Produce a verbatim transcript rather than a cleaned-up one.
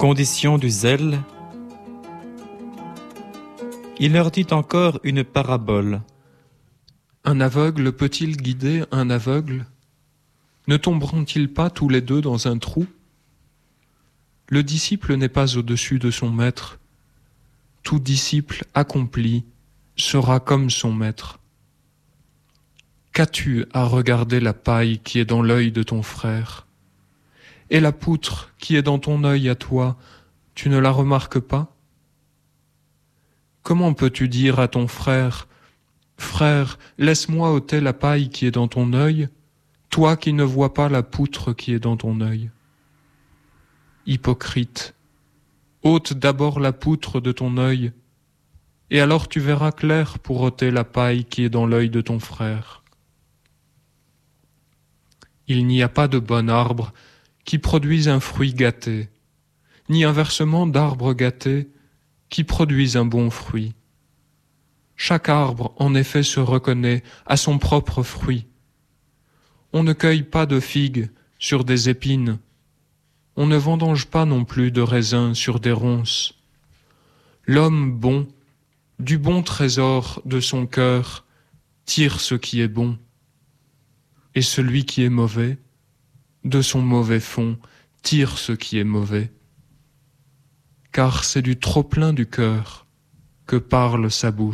condition du zèle, il leur dit encore une parabole. Un aveugle peut-il guider un aveugle? Ne tomberont-ils pas tous les deux dans un trou? Le disciple n'est pas au-dessus de son maître. Tout disciple accompli sera comme son maître. Qu'as-tu à regarder la paille qui est dans l'œil de ton frère? Et la poutre qui est dans ton œil à toi, tu ne la remarques pas? Comment peux-tu dire à ton frère, « Frère, laisse-moi ôter la paille qui est dans ton œil, toi qui ne vois pas la poutre qui est dans ton œil ?» Hypocrite, ôte d'abord la poutre de ton œil, et alors tu verras clair pour ôter la paille qui est dans l'œil de ton frère. Il n'y a pas de bon arbre qui produise un fruit gâté, ni inversement d'arbre gâté qui produise un bon fruit. Chaque arbre, en effet, se reconnaît à son propre fruit. On ne cueille pas de figues sur des épines, on ne vendange pas non plus de raisins sur des ronces. L'homme bon, du bon trésor de son cœur, tire ce qui est bon, et celui qui est mauvais, de son mauvais fond, tire ce qui est mauvais. Car c'est du trop-plein du cœur que parle sa bouche.